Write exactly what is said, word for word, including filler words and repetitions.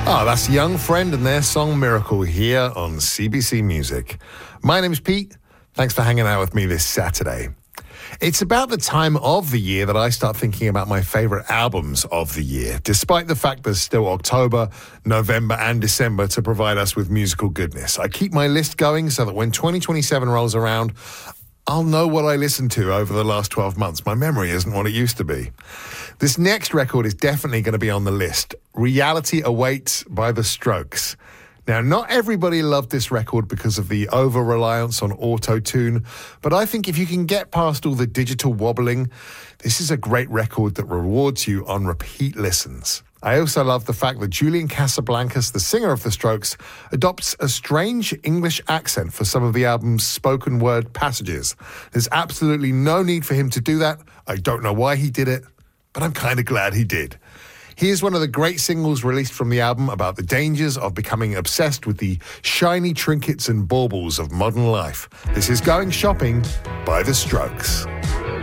Ah, that's Young Friend and their song Miracle here on C B C Music. My name's Pete. Thanks for hanging out with me this Saturday. It's about the time of the year that I start thinking about my favorite albums of the year, despite the fact there's still October, November, and December to provide us with musical goodness. I keep my list going so that when twenty twenty-seven rolls around, I'll know what I listened to over the last twelve months. My memory isn't what it used to be. This next record is definitely going to be on the list. Reality Awaits by The Strokes. Now, not everybody loved this record because of the over-reliance on auto-tune, but I think if you can get past all the digital wobbling, this is a great record that rewards you on repeat listens. I also love the fact that Julian Casablancas, the singer of The Strokes, adopts a strange English accent for some of the album's spoken word passages. There's absolutely no need for him to do that. I don't know why he did it, but I'm kind of glad he did. Here's one of the great singles released from the album about the dangers of becoming obsessed with the shiny trinkets and baubles of modern life. This is Going Shopping by The Strokes.